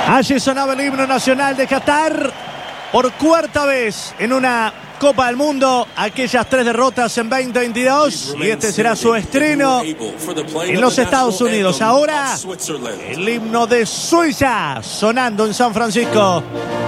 Allí sonaba el himno nacional de Qatar por cuarta vez en una Copa del Mundo, aquellas 3 derrotas en 2022, y este será su estreno en los Estados Unidos. Ahora el himno de Suiza sonando en San Francisco.